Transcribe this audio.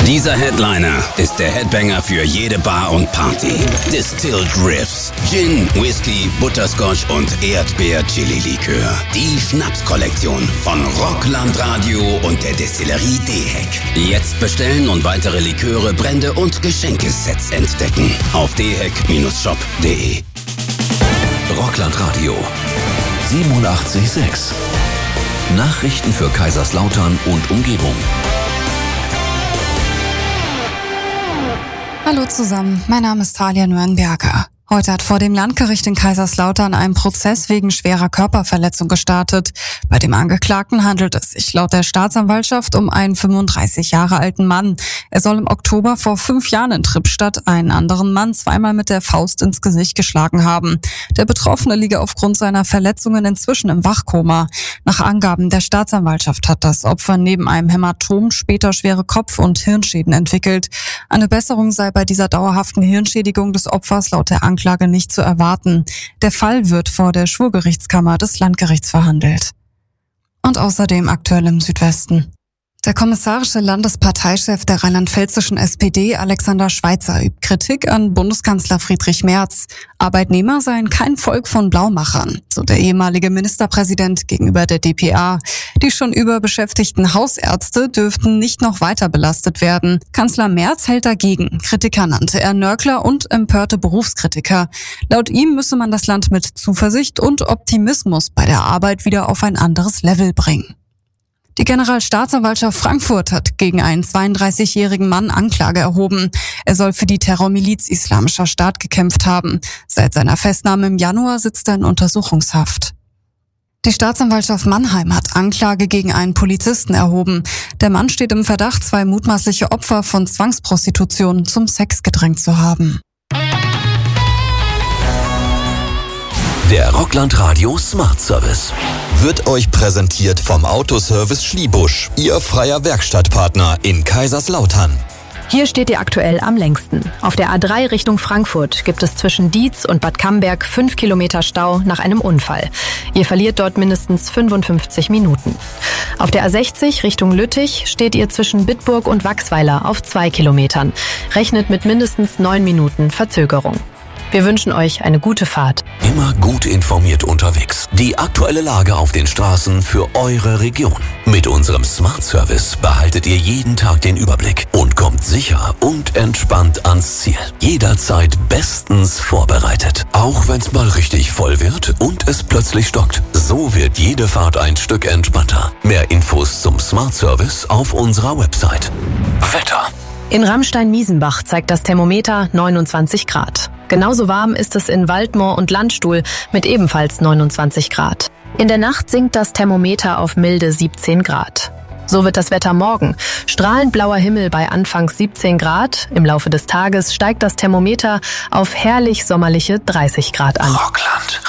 Dieser Headliner ist der Headbanger für jede Bar und Party. Distilled Riffs, Gin, Whisky, Butterscotch und Erdbeer-Chili-Likör. Die Schnapskollektion von Rockland Radio und der Destillerie Deheck. Jetzt bestellen und weitere Liköre, Brände und Geschenkesets entdecken auf deheck-shop.de. Rockland Radio 87,6. Nachrichten für Kaiserslautern und Umgebung. Hallo zusammen, mein Name ist Talia Nürnberger. Heute hat vor dem Landgericht in Kaiserslautern ein Prozess wegen schwerer Körperverletzung gestartet. Bei dem Angeklagten handelt es sich laut der Staatsanwaltschaft um einen 35 Jahre alten Mann. Er soll im Oktober vor 5 Jahren in Trippstadt einen anderen Mann zweimal mit der Faust ins Gesicht geschlagen haben. Der Betroffene liege aufgrund seiner Verletzungen inzwischen im Wachkoma. Nach Angaben der Staatsanwaltschaft hat das Opfer neben einem Hämatom später schwere Kopf- und Hirnschäden entwickelt. Eine Besserung sei bei dieser dauerhaften Hirnschädigung des Opfers laut der Anklage nicht zu erwarten. Der Fall wird vor der Schwurgerichtskammer des Landgerichts verhandelt. Und außerdem aktuell im Südwesten. Der kommissarische Landesparteichef der rheinland-pfälzischen SPD, Alexander Schweitzer, übt Kritik an Bundeskanzler Friedrich Merz. Arbeitnehmer seien kein Volk von Blaumachern, so der ehemalige Ministerpräsident gegenüber der dpa. Die schon überbeschäftigten Hausärzte dürften nicht noch weiter belastet werden. Kanzler Merz hält dagegen. Kritiker nannte er Nörgler und empörte Berufskritiker. Laut ihm müsse man das Land mit Zuversicht und Optimismus bei der Arbeit wieder auf ein anderes Level bringen. Die Generalstaatsanwaltschaft Frankfurt hat gegen einen 32-jährigen Mann Anklage erhoben. Er soll für die Terrormiliz Islamischer Staat gekämpft haben. Seit seiner Festnahme im Januar sitzt er in Untersuchungshaft. Die Staatsanwaltschaft Mannheim hat Anklage gegen einen Polizisten erhoben. Der Mann steht im Verdacht, 2 mutmaßliche Opfer von Zwangsprostitution zum Sex gedrängt zu haben. Der Rockland Radio Smart Service wird euch präsentiert vom Autoservice Schliebusch, Ihr freier Werkstattpartner in Kaiserslautern. Hier steht ihr aktuell am längsten. Auf der A3 Richtung Frankfurt gibt es zwischen Dietz und Bad Camberg 5 Kilometer Stau nach einem Unfall. Ihr verliert dort mindestens 55 Minuten. Auf der A60 Richtung Lüttich steht ihr zwischen Bitburg und Wachsweiler auf 2 Kilometern. Rechnet mit mindestens 9 Minuten Verzögerung. Wir wünschen euch eine gute Fahrt. Immer gut informiert unterwegs. Die aktuelle Lage auf den Straßen für eure Region. Mit unserem Smart Service behaltet ihr jeden Tag den Überblick und kommt sicher und entspannt ans Ziel. Jederzeit bestens vorbereitet. Auch wenn's mal richtig voll wird und es plötzlich stockt. So wird jede Fahrt ein Stück entspannter. Mehr Infos zum Smart Service auf unserer Website. Wetter. In Ramstein-Miesenbach zeigt das Thermometer 29 Grad. Genauso warm ist es in Waldmoor und Landstuhl mit ebenfalls 29 Grad. In der Nacht sinkt das Thermometer auf milde 17 Grad. So wird das Wetter morgen. Strahlend blauer Himmel bei anfangs 17 Grad. Im Laufe des Tages steigt das Thermometer auf herrlich sommerliche 30 Grad an. Rockland